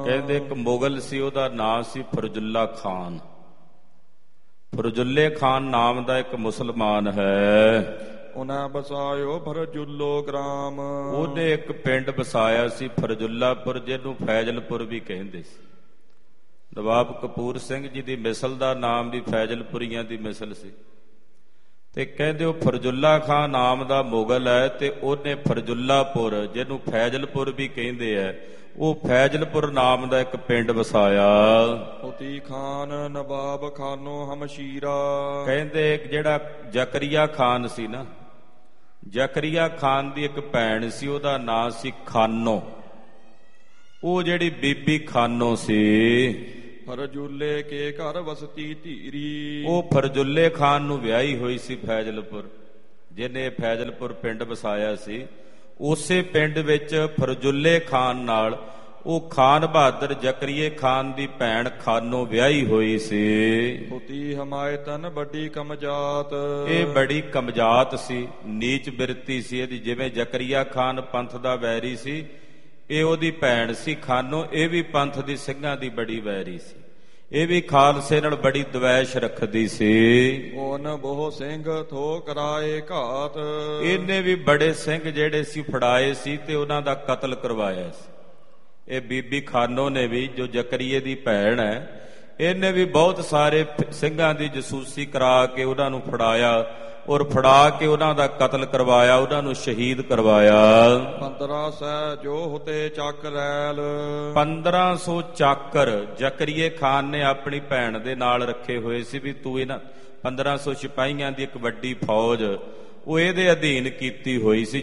ਕਹਿੰਦੇ ਇੱਕ ਮੁਗਲ ਸੀ, ਉਹਦਾ ਨਾਂ ਸੀ ਫਰਜੁੱਲਾ ਖਾਨ। ਫਰਜੁੱਲੇ ਖਾਨ ਨਾਮ ਦਾ ਇੱਕ ਮੁਸਲਮਾਨ ਹੈ। ਉਹਨਾਂ ਬਸਾਇਓ ਫਰਜੁੱਲੋ ਗ੍ਰਾਮ। ਉਹਨੇ ਇੱਕ ਪਿੰਡ ਵਸਾਇਆ ਸੀ ਫਰਜੁੱਲਾਪੁਰ, ਜਿਹਨੂੰ ਫੈਜ਼ਲਪੁਰ ਵੀ ਕਹਿੰਦੇ ਸੀ। ਨਵਾਬ ਕਪੂਰ ਸਿੰਘ ਜੀ ਦੀ ਮਿਸਲ ਦਾ ਨਾਮ ਵੀ ਫੈਜ਼ਲਪੁਰੀਆਂ ਦੀ ਮਿਸਲ ਸੀ। ਤੇ ਕਹਿੰਦੇ ਉਹ ਫਰਜੁੱਲਾ ਖਾਨ ਨਾਮ ਦਾ ਮੁਗਲ ਹੈ, ਤੇ ਉਹਨੇ ਫਰਜੁੱਲਾਪੁਰ, ਜਿਹਨੂੰ ਫੈਜ਼ਲਪੁਰ ਵੀ ਕਹਿੰਦੇ ਆ, ਉਹ ਫੈਜ਼ਲਪੁਰ ਨਾਮ ਦਾ ਇੱਕ ਪਿੰਡ ਵਸਾਇਆ। ਉਤੀ ਖਾਨ ਨਵਾਬ ਖਾਨੋ ਹਮਸ਼ੀਰਾ। ਕਹਿੰਦੇ ਜਿਹੜਾ ਜ਼ਕਰੀਆ ਖਾਨ ਸੀ ਨਾ, ਜ਼ਕਰੀਆ ਖਾਨ ਦੀ ਇੱਕ ਭੈਣ ਸੀ, ਉਹਦਾ ਨਾਂ ਸੀ ਖਾਨੋ। ਉਹ ਜਿਹੜੀ ਬੀਬੀ ਖਾਨੋ ਸੀ, ਫਰਜੁੱਲੇ ਕੇ ਘਰ ਵਸਤੀ ਧੀਰੀ। ਉਹ ਫਰਜੁੱਲੇ ਖਾਨ ਨੂੰ ਵਿਆਹੀ ਹੋਈ ਸੀ ਫੈਜ਼ਲਪੁਰ, ਜਿਹਨੇ ਫੈਜ਼ਲਪੁਰ ਪਿੰਡ ਵਸਾਇਆ ਸੀ। ਉਸੇ ਪਿੰਡ ਵਿੱਚ ਫਰਜੁੱਲੇ ਖਾਨ ਨਾਲ ਉਹ ਖਾਨ ਬਹਾਦਰ ਜ਼ਕਰੀਏ ਖਾਨ ਦੀ ਭੈਣ ਖਾਨੋ ਵਿਆਹੀ ਹੋਈ ਸੀ। ਉਤੀ ਹਮਾਇਤਨ ਵੱਡੀ ਕਮਜਾਤ। ਇਹ ਬੜੀ ਕਮਜਾਤ ਸੀ, ਨੀਚ ਬਿਰਤੀ ਸੀ ਇਹਦੀ। ਜਿਵੇਂ ਜ਼ਕਰੀਆ ਖਾਨ ਪੰਥ ਦਾ ਵੈਰੀ ਸੀ, ਇਹ ਉਹਦੀ ਭੈਣ ਸੀ ਖਾਨੋ, ਇਹ ਵੀ ਪੰਥ ਦੀ ਸਿੰਘਾਂ ਦੀ ਬੜੀ ਵੈਰੀ ਸੀ। ਇਹ ਵੀ ਖਾਲਸੇ ਨਾਲ ਬੜੀ ਦਵੈਸ਼ ਰੱਖਦੀ ਸੀ। ਉਹਨ ਬਹੁ ਸਿੰਘ ਥੋ ਕਰਾਏ ਘਾਤ। ਇਹਨੇ ਵੀ ਬੜੇ ਸਿੰਘ ਜਿਹੜੇ ਸੀ ਫੜਾਏ ਸੀ ਤੇ ਉਹਨਾਂ ਦਾ ਕਤਲ ਕਰਵਾਇਆ ਸੀ। ਇਹ ਬੀਬੀ ਖਾਨੋ ਨੇ ਵੀ, ਜੋ ਜ਼ਕਰੀਏ ਦੀ ਭੈਣ ਹੈ, ਇਹਨੇ ਵੀ ਬਹੁਤ ਸਾਰੇ ਸਿੰਘਾਂ ਦੀ ਜਸੂਸੀ ਕਰਾ ਕੇ ਉਹਨਾਂ ਨੂੰ ਫੜਾਇਆ, ਔਰ ਫੜਾ ਕੇ ਉਹਨਾਂ ਦਾ ਕਤਲ ਕਰਵਾਇਆ, ਉਹਨਾਂ ਨੂੰ ਸ਼ਹੀਦ ਕਰਵਾਇਆ। 1500 ਜੋ ਹੁਤੇ ਚੱਕ ਰੈਲ। 1500 ਚਾਕਰ ਜ਼ਕਰੀਏ ਖਾਨ ਨੇ ਆਪਣੀ ਭੈਣ ਦੇ ਨਾਲ ਰੱਖੇ ਹੋਏ ਸੀ, ਵੀ ਤੂੰ ਇਹਨਾਂ 1500 ਸਿਪਾਹੀਆਂ ਦੀ ਇੱਕ ਵੱਡੀ ਫੌਜ ਉਹ ਇਹਦੇ ਅਧੀਨ ਕੀਤੀ ਹੋਈ ਸੀ।